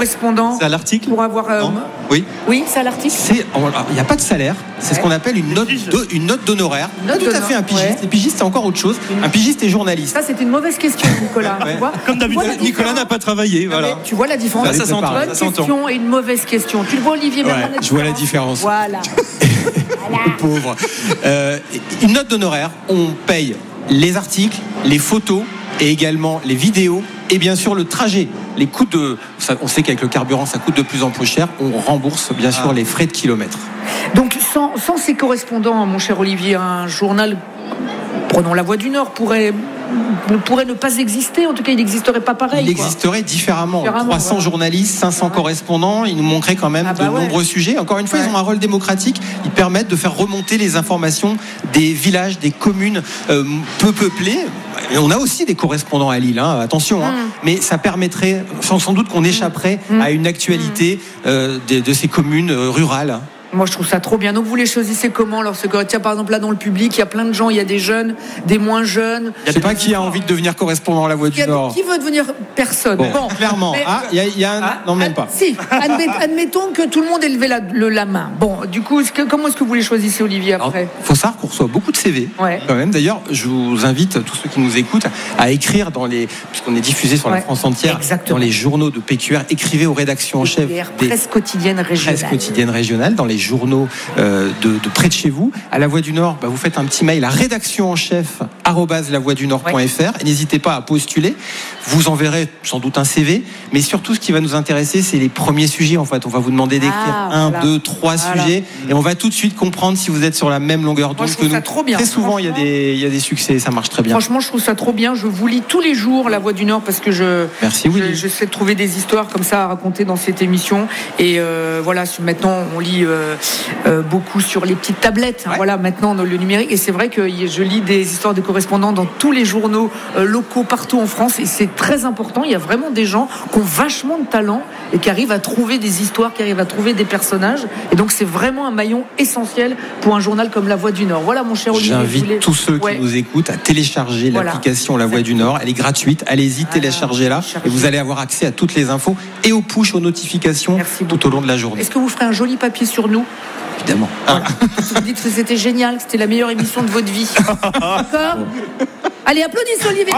correspondants. C'est à l'article. Pour avoir. Oui. Oui, c'est à l'article. Il n'y a pas de salaire. C'est ce qu'on appelle une note d'honoraire. Tout à fait un pigiste. Ouais. Les pigistes, c'est encore autre chose. Un pigiste est journaliste. Ça, c'est une mauvaise question, Nicolas. Ouais. Tu vois, Comme d'habitude, Nicolas n'a pas travaillé. Voilà. tu vois la différence. Ça s'entend. Une bonne question et une mauvaise question. Tu le vois, Olivier Bernard, Je vois la différence. Voilà. Le pauvre. Une note d'honoraire, on paye les articles, les photos et également les vidéos et bien sûr le trajet. Les coûts on sait qu'avec le carburant ça coûte de plus en plus cher, on rembourse bien sûr les frais de kilomètres. Donc sans ces correspondants, mon cher Olivier, un journal, prenons La Voix du Nord, pourrait ne pas exister. En tout cas, il n'existerait pas pareil. Il existerait différemment. 300 journalistes, 500 correspondants. Il nous manquerait quand même de nombreux sujets. Encore une fois, ils ont un rôle démocratique. Ils permettent de faire remonter les informations des villages, des communes peu peuplées. Et on a aussi des correspondants à Lille, attention. Mais ça permettrait sans doute qu'on échapperait à une actualité de ces communes rurales. Moi, je trouve ça trop bien. Donc, vous les choisissez comment? Tiens, par exemple, là, dans le public, il y a plein de gens. Il y a des jeunes, des moins jeunes. Je ne sais pas qui a envie de devenir correspondant à La Voix du Nord. Qui veut devenir personne? Bon, clairement. Non, même pas. Si, admettons que tout le monde ait levé la main. Bon, du coup, comment est-ce que vous les choisissez, Olivier, après? Il faut savoir qu'on reçoit beaucoup de CV. Quand même. D'ailleurs, je vous invite, tous ceux qui nous écoutent, à écrire puisqu'on est diffusé sur la France entière, dans les journaux de PQR, écrivez aux rédactions en chef des presse quotidienne régionale, dans les journaux de près de chez vous. À La Voix du Nord, vous faites un petit mail à rédaction-en-chef@lavoixdunord.fr et n'hésitez pas à postuler. Vous enverrez sans doute un CV, mais surtout ce qui va nous intéresser, c'est les premiers sujets. En fait, on va vous demander d'écrire 2, 3 sujets et on va tout de suite comprendre si vous êtes sur la même longueur d'onde que nous. Trop bien. Très souvent, il y a des succès, ça marche très bien. Franchement, je trouve ça trop bien. Je vous lis tous les jours La Voix du Nord parce que je sais trouver des histoires comme ça à raconter dans cette émission. Et maintenant, on lit beaucoup sur les petites tablettes. Maintenant dans le numérique. Et c'est vrai que je lis des histoires de correspondants dans tous les journaux locaux partout en France. Et c'est très important. Il y a vraiment des gens qui ont vachement de talent et qui arrivent à trouver des histoires, qui arrivent à trouver des personnages. Et donc c'est vraiment un maillon essentiel pour un journal comme La Voix du Nord. Voilà, mon cher Olivier. J'invite tous ceux qui nous écoutent à télécharger l'application La Voix du Nord. Elle est gratuite. Allez-y, téléchargez-la et vous allez avoir accès à toutes les infos et aux push, aux notifications tout au long de la journée. Est-ce que vous ferez un joli papier sur nous? Évidemment. Vous dites que c'était génial, que c'était la meilleure émission de votre vie. D'accord? Allez, applaudissez Olivier.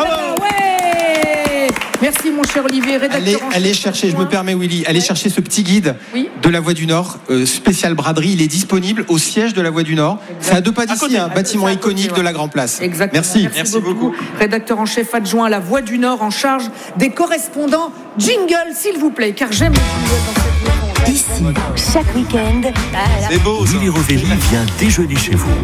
Ouais. Merci mon cher Olivier, rédacteur. Allez chercher, je me permets Willy, allez chercher ce petit guide de La Voix du Nord, spécial braderie. Il est disponible au siège de La Voix du Nord. C'est à 2 pas d'ici, un bâtiment iconique de la Grand Place. Exactement. Merci beaucoup. Rédacteur en chef adjoint à La Voix du Nord, en charge des correspondants. Jingle, s'il vous plaît, car j'aime les jingles dans cette maison. Ici, chaque week-end, c'est beau, Willy Rovelli vient déjeuner chez vous.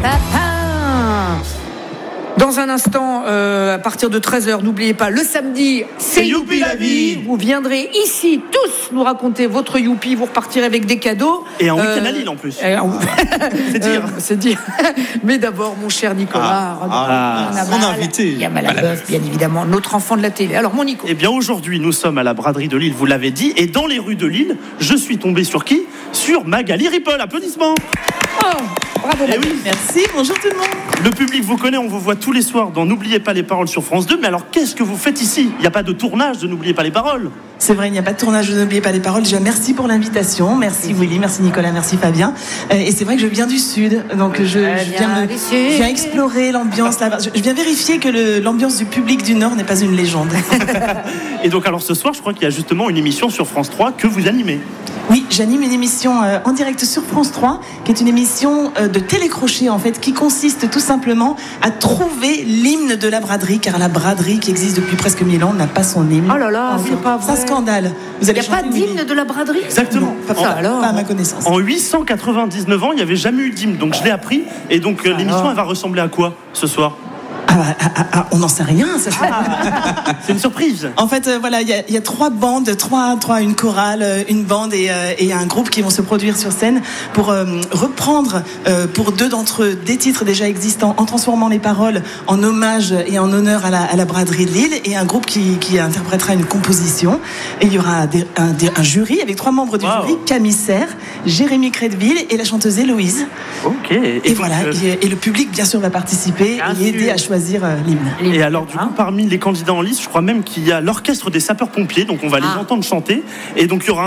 Dans un instant, à partir de 13h, n'oubliez pas, le samedi, c'est Youpi la vie. Vous viendrez ici tous nous raconter votre Youpi, vous repartirez avec des cadeaux. Et un week-end à Lille en plus. C'est dire. Mais d'abord, mon cher Nicolas, mon invité. Il y a Malabeuf, bien évidemment, notre enfant de la télé. Alors, mon Nico. Eh bien, aujourd'hui, nous sommes à la braderie de Lille, vous l'avez dit, et dans les rues de Lille, je suis tombé sur qui? Sur Magali Ripoll. Applaudissements. Bravo. Oui. Merci, bonjour tout le monde. Le public vous connaît, on vous voit tous les soirs dans N'oubliez pas les paroles sur France 2. Mais alors, qu'est-ce que vous faites ici? Il n'y a pas de tournage de N'oubliez pas les paroles. C'est vrai, il n'y a pas de tournage de N'oubliez pas les paroles. Déjà, merci pour l'invitation. Merci Willy, merci Nicolas, merci Fabien. Et c'est vrai que je viens du Sud, donc je viens explorer l'ambiance là-bas. Je viens vérifier que l'ambiance du public du Nord n'est pas une légende. Et donc, alors ce soir, je crois qu'il y a justement une émission sur France 3 que vous animez. Oui, j'anime une émission en direct sur France 3, qui est une émission de télécrochet en fait, qui consiste tout simplement à trouver l'hymne de la braderie, car la braderie qui existe depuis presque 1000 ans n'a pas son hymne. Oh là là, c'est pas vrai. C'est un scandale. Il n'y a pas d'hymne de la braderie? Exactement. Non, pas à ma connaissance. En 899 ans, il n'y avait jamais eu d'hymne, donc je l'ai appris. Et donc l'émission, elle va ressembler à quoi ce soir? On n'en sait rien, ça c'est une surprise. En fait, voilà, il y a 3 bandes, une chorale, une bande et un groupe qui vont se produire sur scène pour reprendre pour 2 d'entre eux des titres déjà existants en transformant les paroles en hommage et en honneur à la braderie de Lille, et un groupe qui interprétera une composition. Et il y aura un jury avec 3 membres du jury, Camille Serre, Jérémy Crédville et la chanteuse Héloïse. Ok. Et voilà, et le public bien sûr va participer et aider à choisir l'hymne. Et alors du coup, parmi les candidats en lice, je crois même qu'il y a l'orchestre des sapeurs-pompiers, donc on va les entendre chanter, et donc il y aura